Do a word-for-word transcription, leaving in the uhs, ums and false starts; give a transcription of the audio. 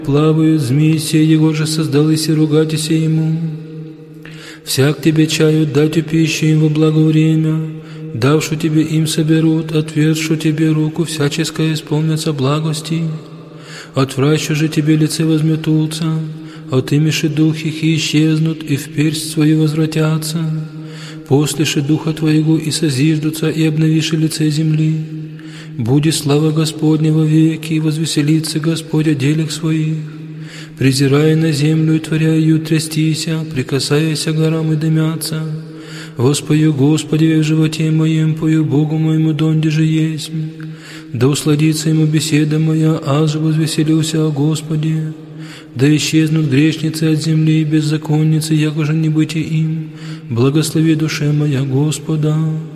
плавают змеи, се его же создал, и се ругайтеся ему. Всяк тебе чаю дать пищу им во благо время, давшу тебе им соберут, отвершу тебе руку, всяческое исполнятся благости. Отвращу же тебе лице возметутся, отымеши дух их и исчезнут, и в персть свою возвратятся. Послеши духа твоего и созиждутся, и обновиши лице земли. Будет слава Господня во веки, и возвеселится Господь о делах своих. Презирая на землю и творя ее трястися, прикасаяся горам и дымятся. Воспою Господи в животе моем, пою Богу моему, донде же есть. Да усладится ему беседа моя, аз же возвеселился о Господе. Да исчезнут грешницы от земли и беззаконницы, яко же не быть им. Благослови душе моя Господа.